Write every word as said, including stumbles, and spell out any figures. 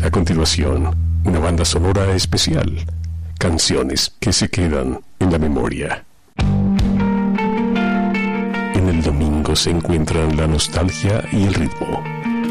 A continuación, una banda sonora especial. Canciones que se quedan en la memoria. En el domingo se encuentran la nostalgia y el ritmo.